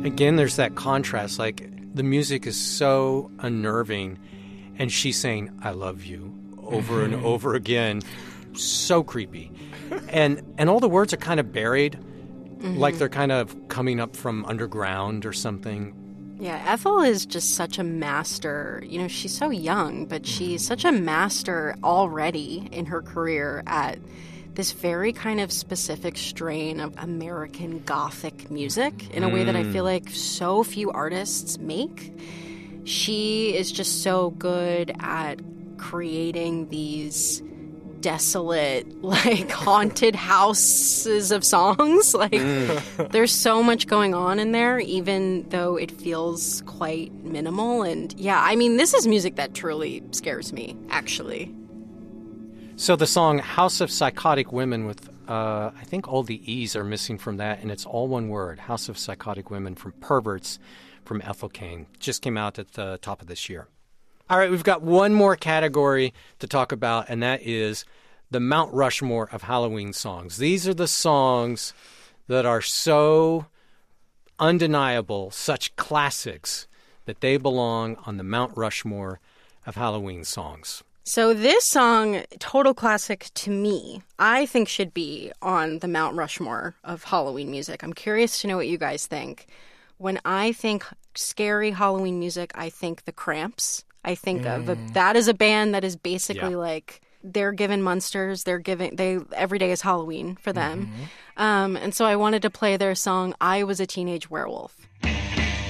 Again, there's that contrast. Like, the music is so unnerving, and she's saying, I love you, over and over again. So creepy. And all the words are kind of buried, like they're kind of coming up from underground or something. Yeah, Ethel is just such a master. You know, she's so young, but she's such a master already in her career at this very kind of specific strain of American Gothic music in a way that I feel like so few artists make. She is just so good at creating these desolate, like, haunted houses of songs. Like, there's so much going on in there, even though it feels quite minimal. And yeah, I mean, this is music that truly scares me, actually. So the song House of Psychotic Women with, I think all the E's are missing from that, and it's all one word, House of Psychotic Women from Perverts from Ethel Cain. Just came out at the top of this year. All right, we've got one more category to talk about, and that is the Mount Rushmore of Halloween songs. These are the songs that are so undeniable, such classics, that they belong on the Mount Rushmore of Halloween songs. So this song, total classic to me, I think should be on the Mount Rushmore of Halloween music. I'm curious to know what you guys think. When I think scary Halloween music, I think the Cramps. I think that is a band that is basically like, they're given monsters. Every day is Halloween for them. And so I wanted to play their song, I Was a Teenage Werewolf.